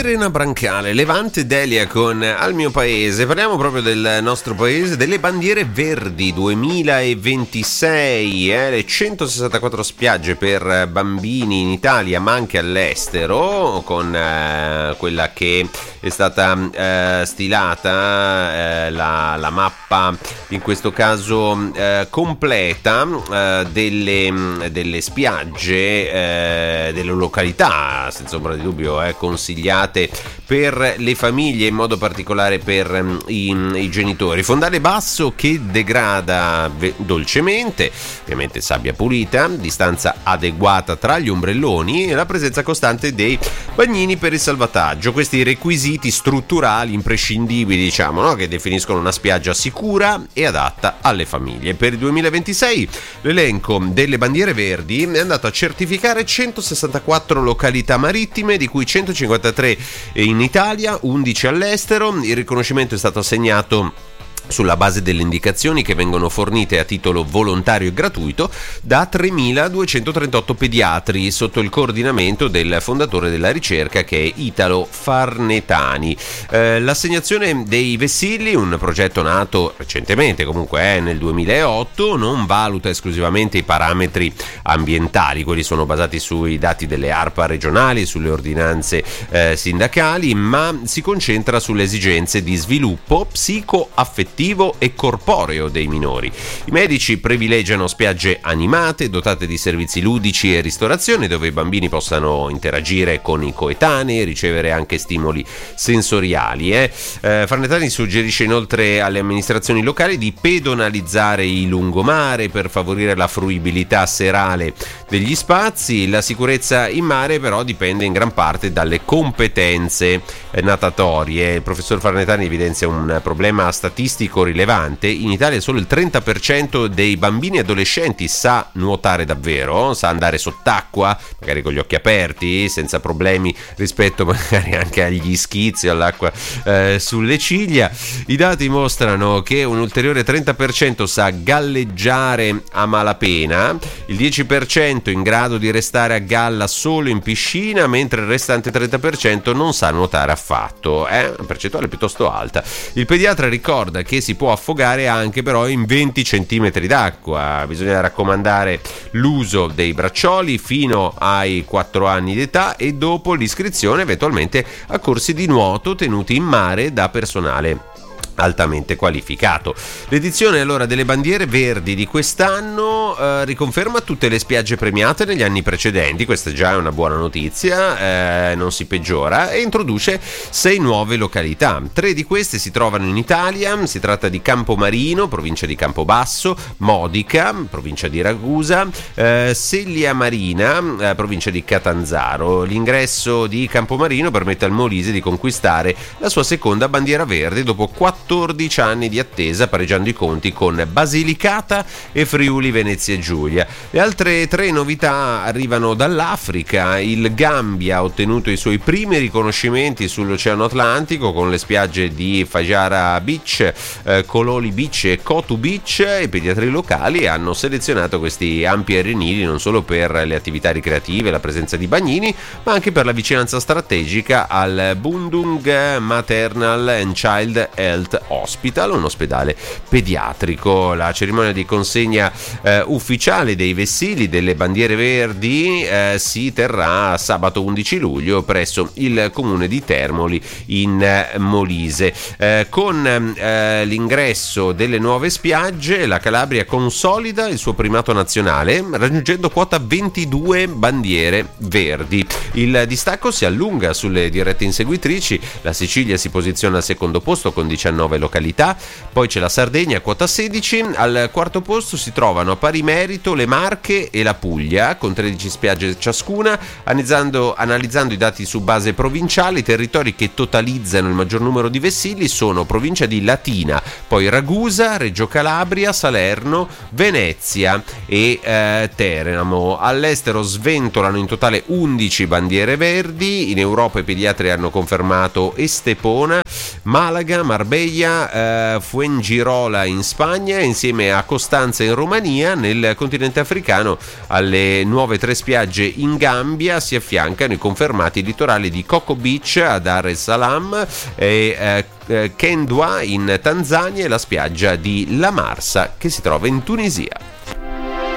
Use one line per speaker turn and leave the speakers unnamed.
Elena Brancale, Levante Delia con Al mio paese. Parliamo proprio del nostro paese, delle bandiere verdi 2026, le 164 spiagge per bambini in Italia ma anche all'estero, con quella che è stata stilata la mappa, in questo caso completa, delle spiagge, delle località senza ombra di dubbio consigliate per le famiglie, in modo particolare per i genitori. Fondale basso che degrada dolcemente, ovviamente sabbia pulita, distanza adeguata tra gli ombrelloni e la presenza costante dei bagnini per il salvataggio. Questi requisiti strutturali imprescindibili, diciamo, no? Che definiscono una spiaggia sicura e adatta alle famiglie. Per il 2026 l'elenco delle bandiere verdi è andato a certificare 164 località marittime, di cui 153 in Italia, 11 all'estero. Il riconoscimento è stato assegnato sulla base delle indicazioni che vengono fornite a titolo volontario e gratuito da 3.238 pediatri sotto il coordinamento del fondatore della ricerca, che è Italo Farnetani. L'assegnazione dei vessilli, un progetto nato recentemente, comunque nel 2008, non valuta esclusivamente i parametri ambientali, quelli sono basati sui dati delle ARPA regionali e sulle ordinanze sindacali, ma si concentra sulle esigenze di sviluppo psicoaffettivo e corporeo dei minori. I medici privilegiano spiagge animate, dotate di servizi ludici e ristorazione, dove i bambini possano interagire con i coetanei e ricevere anche stimoli sensoriali. Farnetani suggerisce inoltre alle amministrazioni locali di pedonalizzare i lungomare per favorire la fruibilità serale degli spazi. La sicurezza in mare però dipende in gran parte dalle competenze natatorie. Il professor Farnetani evidenzia un problema statistico rilevante: in Italia solo il 30% dei bambini e adolescenti sa nuotare davvero, sa andare sott'acqua, magari con gli occhi aperti, senza problemi, rispetto magari anche agli schizzi, all'acqua sulle ciglia. I dati mostrano che un ulteriore 30% sa galleggiare a malapena, il 10% in grado di restare a galla solo in piscina, mentre il restante 30% non sa nuotare affatto. Una percentuale piuttosto alta. Il pediatra ricorda che si può affogare anche però in 20 centimetri d'acqua. Bisogna raccomandare l'uso dei braccioli fino ai 4 anni d'età e dopo l'iscrizione eventualmente a corsi di nuoto tenuti in mare da personale altamente qualificato. L'edizione allora delle bandiere verdi di quest'anno riconferma tutte le spiagge premiate negli anni precedenti, questa già è una buona notizia, non si peggiora, e introduce 6 nuove località. 3 di queste si trovano in Italia, si tratta di Campomarino, provincia di Campobasso, Modica, provincia di Ragusa, Seglia Marina, provincia di Catanzaro. L'ingresso di Campomarino permette al Molise di conquistare la sua seconda bandiera verde dopo 14 anni di attesa, pareggiando i conti con Basilicata e Friuli Venezia Giulia. Le altre 3 novità arrivano dall'Africa. Il Gambia ha ottenuto i suoi primi riconoscimenti sull'Oceano Atlantico con le spiagge di Fajara Beach, Kololi Beach e Kotu Beach. I pediatri locali hanno selezionato questi ampi arenili non solo per le attività ricreative e la presenza di bagnini, ma anche per la vicinanza strategica al Bundung Maternal and Child Health Hospital, un ospedale pediatrico. La cerimonia di consegna ufficiale dei vessilli delle bandiere verdi si terrà sabato 11 luglio presso il comune di Termoli in Molise. Con l'ingresso delle nuove spiagge, la Calabria consolida il suo primato nazionale, raggiungendo quota 22 bandiere verdi. Il distacco si allunga sulle dirette inseguitrici. La Sicilia si posiziona al secondo posto con 19 località, poi c'è la Sardegna a quota 16, al quarto posto si trovano a pari merito le Marche e la Puglia con 13 spiagge ciascuna. Analizzando i dati su base provinciale, i territori che totalizzano il maggior numero di vessilli sono provincia di Latina, poi Ragusa, Reggio Calabria, Salerno, Venezia e Teramo. All'estero sventolano in totale 11 bandiere verdi. In Europa i pediatri hanno confermato Estepona, Malaga, Marbella, Marbella, Fuengirola in Spagna, insieme a Costanza in Romania. Nel continente africano alle nuove 3 spiagge in Gambia si affiancano i confermati litorali di Coco Beach a Dar es Salaam e Kendwa in Tanzania e la spiaggia di La Marsa che si trova in Tunisia.